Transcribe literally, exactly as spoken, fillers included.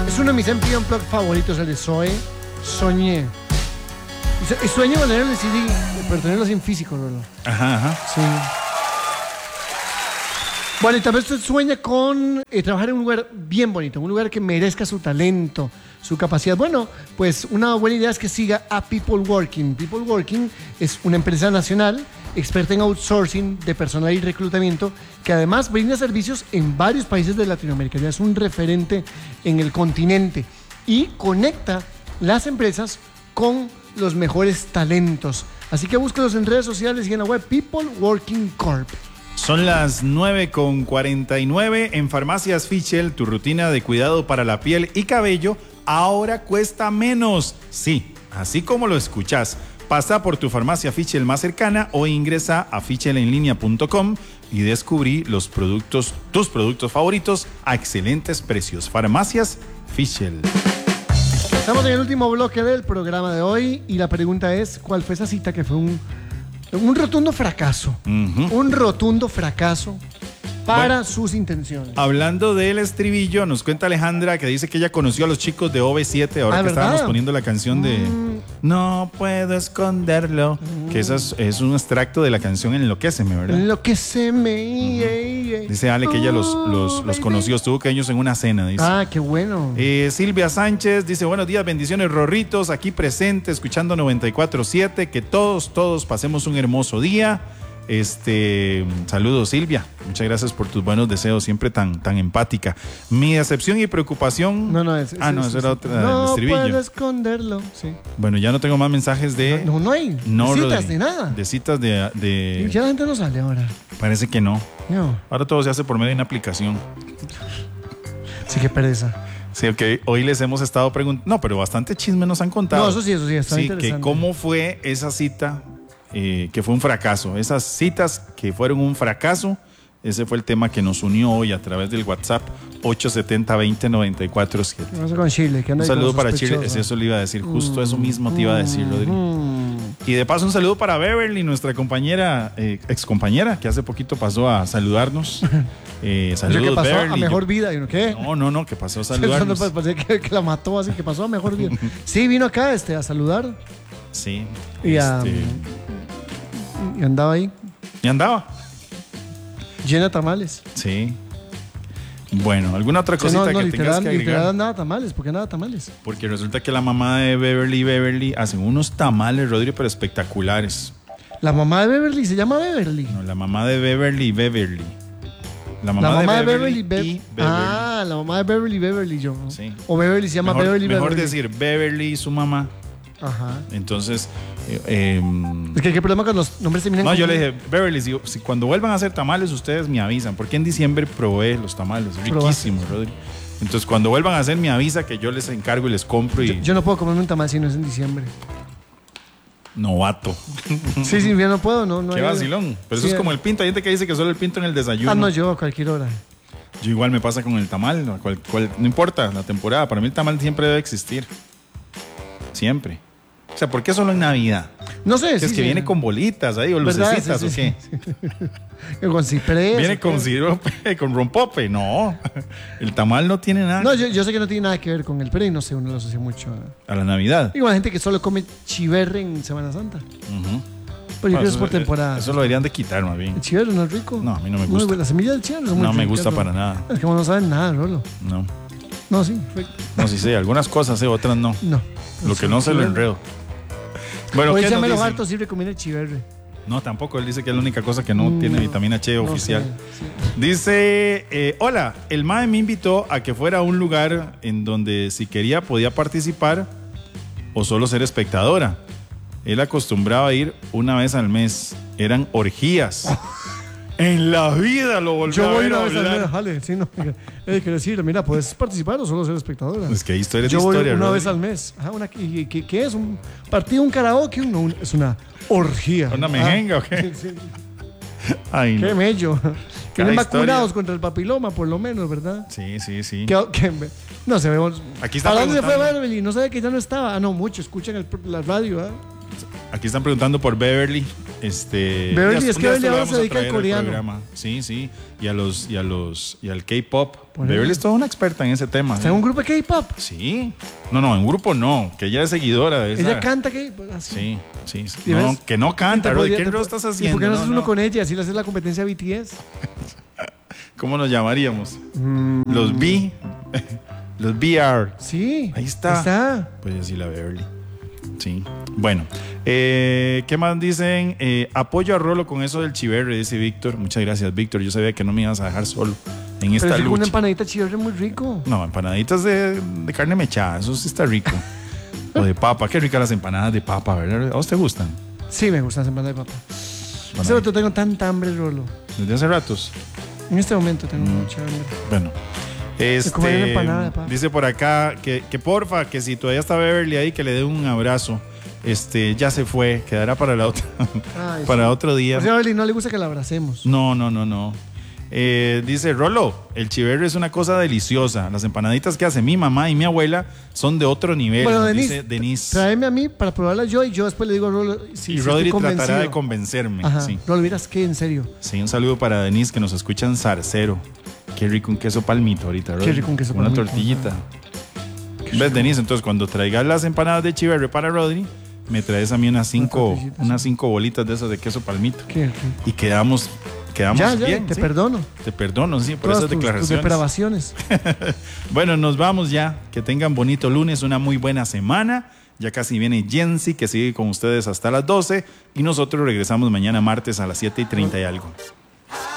Es uno de mis M P Unplugged favoritos, el de Zoe. Soñé. Y sueño con tener el C D, pero tenerlo así en físico, ¿no? Ajá, ajá. Sí. Bueno, y tal vez usted sueña con eh, trabajar en un lugar bien bonito, un lugar que merezca su talento, su capacidad. Bueno, pues una buena idea es que siga a People Working. People Working es una empresa nacional experta en outsourcing de personal y reclutamiento, que además brinda servicios en varios países de Latinoamérica. Ya es un referente en el continente y conecta las empresas con los mejores talentos. Así que búsquelos en redes sociales y en la web People Working Corp. Son las nueve con cuarenta y nueve. En Farmacias Fischel, tu rutina de cuidado para la piel y cabello ahora cuesta menos. Sí, así como lo escuchás. Pasa por tu farmacia Fischel más cercana o ingresa a fischel en línea punto com y descubrí los productos, tus productos favoritos a excelentes precios. Farmacias Fischel. Estamos en el último bloque del programa de hoy y la pregunta es, ¿cuál fue esa cita que fue un, un rotundo fracaso? Uh-huh. Un rotundo fracaso para bueno, sus intenciones. Hablando del estribillo, nos cuenta Alejandra que dice que ella conoció a los chicos de O V siete ahora ah, que ¿verdad? estábamos poniendo la canción de mm. No puedo esconderlo, mm. que eso es, es un extracto de la canción Enloquéceme, ¿verdad? Enloquéceme. Uh-huh. yeah, yeah. Dice Ale que ella los, los, los conoció, estuvo con ellos en una cena, dice. Ah, qué bueno. Eh, Silvia Sánchez dice, buenos días, bendiciones, Rorritos, aquí presente, escuchando noventa y cuatro siete, que todos, todos pasemos un hermoso día. Este, saludos Silvia, muchas gracias por tus buenos deseos, siempre tan, tan empática. Mi decepción y preocupación. No, no, es, ah, es, no, es, eso era otra. No estribillo. puedo esconderlo. Sí. Bueno, ya no tengo más mensajes de. No, no hay no, de citas de, ni nada. De citas de, de. Ya la gente no sale ahora. Parece que no. No. Ahora todo se hace por medio de una aplicación. Sí, qué pereza. Sí, ok. Hoy les hemos estado preguntando. No, pero bastante chisme nos han contado. No, eso sí, eso sí, está sí, interesante. Que cómo fue esa cita. Eh, que fue un fracaso, esas citas que fueron un fracaso, ese fue el tema que nos unió hoy a través del WhatsApp ocho siete cero, dos cero nueve cuatro siete. ¿Qué pasa con Chile? ¿Qué anda un saludo para Chile, eso le iba a decir, justo mm, eso mismo te iba a decir, Rodri. Mm. Y de paso un saludo para Beverly, nuestra compañera, eh, ex compañera, que hace poquito pasó a saludarnos. Eh, saludos, que pasó Beverly. a mejor vida, ¿y no qué? No, no, no, que pasó a saludarnos. No, parece que, que la mató, así que pasó a mejor vida. Sí, vino acá este, a saludar. Sí. Y a... Este... Y andaba ahí. Y andaba. Llena de tamales. Sí. Bueno, ¿alguna otra cosita no, no, que literal, tengas que agregar? Literal nada tamales, ¿por qué nada tamales? Porque resulta que la mamá de Beverly Beverly hacen unos tamales, Rodri, pero espectaculares. ¿La mamá de Beverly se llama Beverly? No, la mamá de Beverly Beverly. La mamá, la mamá de, de Beverly, Beverly, Be Beverly. Ah, la mamá de Beverly Beverly yo. Sí. O Beverly se llama mejor, Beverly mejor Beverly. decir Beverly y su mamá. Ajá. Entonces, eh, eh, es que qué problema con los nombres terminan. No, con... yo le dije, Beverly, si, si cuando vuelvan a hacer tamales, ustedes me avisan. Porque en diciembre probé los tamales, riquísimos, Rodri. Entonces, cuando vuelvan a hacer, me avisa que yo les encargo y les compro. Y... Yo, yo no puedo comerme un tamal si no es en diciembre. Novato. Sí, sí, yo no puedo, no. no qué hay... vacilón. Pero sí, eso es como el pinto. Hay gente que dice que solo el pinto en el desayuno. Ah, no, yo a cualquier hora. Yo igual me pasa con el tamal. Cual, cual, no importa la temporada. Para mí el tamal siempre debe existir. Siempre. O sea, ¿por qué solo en Navidad? No sé. ¿Es sí, que sí, viene sí. con bolitas ahí o lucecitas sí, sí, o qué? Sí, sí. Con ciprés. Viene con sirope, con rompope. No, el tamal no tiene nada. No, yo, yo sé que no tiene nada que ver con el, pero y no sé, uno lo asocia mucho a, a la Navidad. Igual gente que solo come chiverre en Semana Santa. Uh-huh. Pero yo creo que es por temporada. Eso lo deberían de quitar más bien. ¿El chiverre no es rico? No, a mí no me gusta. Muy, la semilla del chiverre es muy No me rica, gusta ¿no? para nada. Es que no saben nada, Rolo. No. No, sí. Rico. No, sí sé, algunas cosas, sí, otras no. No. Lo que no se lo enredo. Bueno, Oye, ¿qué nos los dice? hartos sí recomienda el chiverre. No, tampoco. Él dice que es la única cosa que no, no tiene vitamina H no oficial. Sé, sí. Dice, eh, hola, el M A E me invitó a que fuera a un lugar en donde si quería podía participar o solo ser espectadora. Él acostumbraba a ir una vez al mes. Eran orgías. En la vida lo volvió Yo a voy ver una a vez al hablar. mes, jale, sí, no. Hay que decirle, mira, ¿puedes participar o solo ser espectadora? Es que hay historias Yo de voy historia, una ¿no? vez al mes. Ajá, una, ¿qué, qué, ¿Qué es? ¿Un partido, un karaoke? No, un, es una orgía. ¿Una mejenga ah, o qué? Sí. Ay, Qué no. mello. Tienen vacunados historia. contra el papiloma, por lo menos, ¿verdad? Sí, sí, sí. Que, que, no se ve. Aquí está ¿Para dónde se fue preguntando. Beverly? No sabe que ya no estaba. Ah, no, mucho. Escuchan el, la radio, ¿eh? Aquí están preguntando por Beverly. Este, Beverly, ya- es un que día Beverly esto lo ahora vamos se a dedica al traer coreano. programa. Sí, sí. Y a los, y a los, y al K-pop. Por Beverly eso. es toda una experta en ese tema. ¿Está en un grupo de K-pop? Sí. No, no, en grupo no. Que ella es seguidora de esa. ¿Ella canta K-pop? Así. Sí, sí. sí. ¿Y No, ves? que no canta, Te Roy. podría- ¿Qué te- rol estás ¿Y haciendo? por qué no haces No, uno no. con ella? Así le haces la competencia a B T S. ¿Cómo nos llamaríamos? Mm, Los B. Los V R. sí. Ahí está. Ahí está. Pues así la Beverly. Sí. Bueno, eh, ¿qué más dicen? Eh, apoyo a Rolo con eso del chiverre, dice Víctor. Muchas gracias, Víctor. Yo sabía que no me ibas a dejar solo en esta Pero es que una lucha. empanadita chiverre muy rico. No, empanaditas de, de carne mechada, eso sí está rico. O de papa, qué ricas las empanadas de papa, ¿verdad? ¿A vos te gustan? Sí, me gustan las empanadas de papa. Bueno, Ese rato tengo tanta hambre, Rolo. desde hace ratos. En este momento tengo Mm. mucha hambre. Bueno. Este, comería una empanada de papa. dice por acá que, que porfa, que si todavía está Beverly ahí, que le dé un abrazo. Este, ya se fue, quedará para la otra, Ay, para sí. otro día. O sea, a Beverly no le gusta que la abracemos. No, no, no, no. Eh, dice Rolo, el chiverre es una cosa deliciosa. Las empanaditas que hace mi mamá y mi abuela son de otro nivel. Bueno, nos Denise, dice Denise. Tráeme a mí para probarla yo y yo después le digo a Rolo si, y si Rodri estoy tratará de convencido. convencerme. Ajá. Sí. Rolo, miras que en serio. Sí, un saludo para Denise que nos escucha en Zarcero. Qué rico un queso palmito ahorita, Rodri. Qué rico un queso Una palmito, tortillita. ¿Ves, Denise? Entonces, cuando traigas las empanadas de chiverre para Rodri, me traes a mí unas cinco, tortillita, unas cinco bolitas de esas de queso palmito. Qué rico. Y quedamos, quedamos Ya, ya, bien. te ¿sí? perdono. Te perdono, sí, por Todas esas tus- tus declaraciones. depravaciones. Bueno, nos vamos ya. Que tengan bonito lunes, una muy buena semana. Ya casi viene Jensi, que sigue con ustedes hasta las doce. Y nosotros regresamos mañana martes a las siete y treinta y algo.